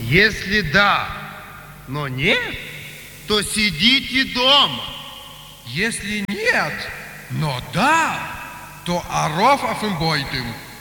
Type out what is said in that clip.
Если да, но нет, то сидите дома. Если нет, но да, то аров афимбойтым.